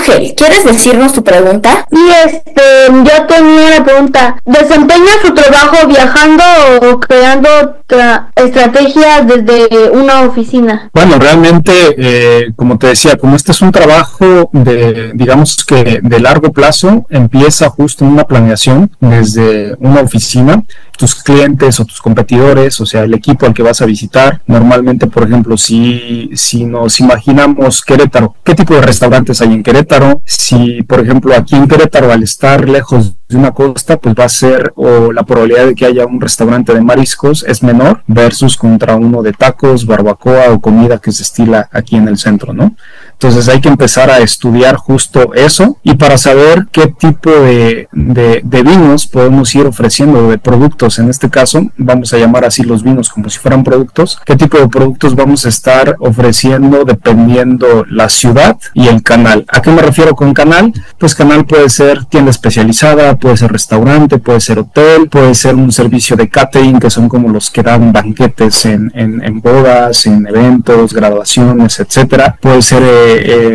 Ángel, ¿quieres decirnos tu pregunta? Y yo tenía una pregunta. ¿Desempeña su trabajo viajando o creando estrategias desde una oficina? Bueno, realmente, como te decía, como este es un trabajo digamos que de largo plazo, empieza justo en una planeación desde una oficina. Tus clientes o tus competidores, o sea, el equipo al que vas a visitar. Normalmente, por ejemplo, si nos imaginamos Querétaro, ¿qué tipo de restaurantes hay en Querétaro? Si, por ejemplo, aquí en Querétaro, al estar lejos de una costa, pues va a ser, o la probabilidad de que haya un restaurante de mariscos es menor versus contra uno de tacos, barbacoa o comida que se estila aquí en el centro, ¿no? Entonces hay que empezar a estudiar justo eso, y para saber qué tipo de vinos podemos ir ofreciendo, de productos. En este caso vamos a llamar así los vinos como si fueran productos. ¿Qué tipo de productos vamos a estar ofreciendo dependiendo la ciudad y el canal? ¿A qué me refiero con canal? Pues canal puede ser tienda especializada, puede ser restaurante, puede ser hotel, puede ser un servicio de catering, que son como los que dan banquetes en bodas, en eventos, graduaciones, etcétera. Puede ser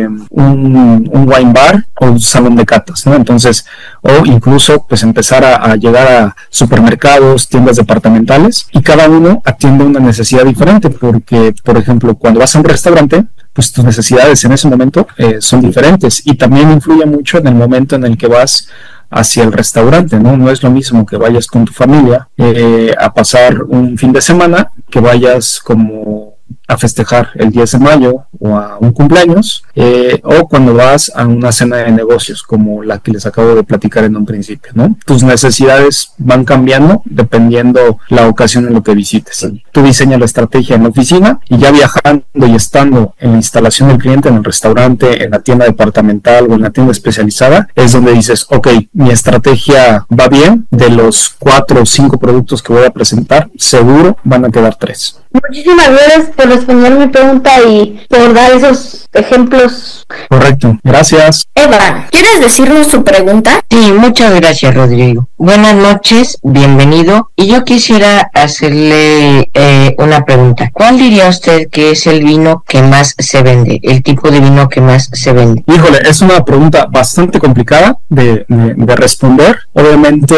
un wine bar o un salón de catas, ¿no? Entonces, o incluso pues empezar a llegar a supermercados, tiendas departamentales, y cada uno atiende una necesidad diferente, porque, por ejemplo, cuando vas a un restaurante, pues tus necesidades en ese momento son diferentes, y también influye mucho en el momento en el que vas hacia el restaurante, ¿no? No es lo mismo que vayas con tu familia a pasar un fin de semana, que vayas como a festejar el 10 de mayo o a un cumpleaños, o cuando vas a una cena de negocios como la que les acabo de platicar en un principio, ¿no? Tus necesidades van cambiando dependiendo la ocasión en lo que visites. Tú diseñas la estrategia en la oficina, y ya viajando y estando en la instalación del cliente, en el restaurante, en la tienda departamental o en la tienda especializada, es donde dices, ok, mi estrategia va bien, de los 4 o 5 productos que voy a presentar, seguro van a quedar 3. Muchísimas gracias por responder mi pregunta y por dar esos ejemplos. Correcto, gracias. Eva, ¿quieres decirnos tu pregunta? Sí, muchas gracias, Rodrigo. Buenas noches, bienvenido. Y yo quisiera hacerle una pregunta. ¿Cuál diría usted que es el vino que más se vende? El tipo de vino que más se vende. Híjole, es una pregunta bastante complicada de responder. Obviamente